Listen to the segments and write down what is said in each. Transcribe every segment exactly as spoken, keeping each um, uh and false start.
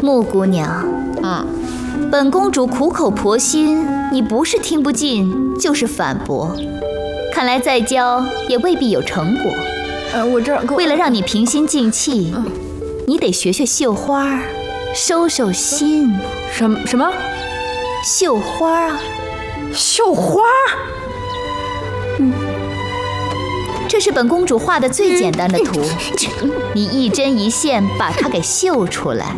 木姑娘， 嗯， 本公主苦口婆心，你不是听不进，就是反驳。看来再教也未必有成果。 呃，我这为了让你平心静气，嗯、你得学学绣花，收收心。 什么什么？ 绣花啊？ 绣花？ 嗯，这是本公主画的最简单的图，嗯、你一针一线把它给绣出来。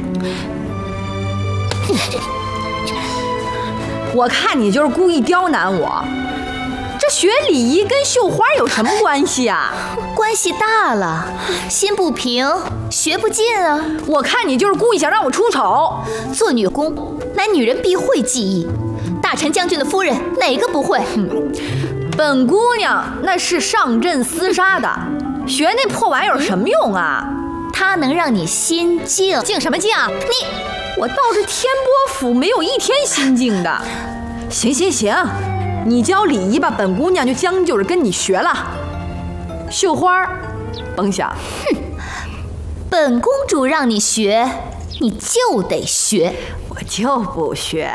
我看你就是故意刁难我。这学礼仪跟绣花有什么关系啊？ 关系大了，心不平，学不进啊。 我看你就是故意想让我出丑。 做女工，乃女人必会技艺。大臣将军的夫人哪个不会？ 嗯，本姑娘那是上阵厮杀的，学那破玩意儿有什么用啊？ 它能让你心静。 静什么静啊？ 你， 我到这天波府没有一天心静的。行行行，你教礼仪吧，本姑娘就将就着跟你学了。绣花，甭想。 哼，本公主让你学，你就得学。 我就不学。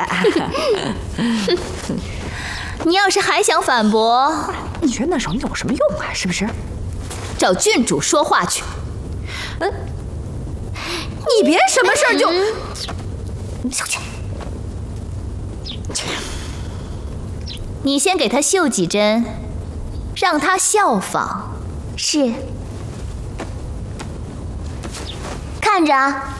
你要是还想反驳， 你学那手有什么用啊？是不是？ 找郡主说话去。 嗯，你别什么事儿就…… 你小去。你先给他绣几针，让他效仿。是。看着啊。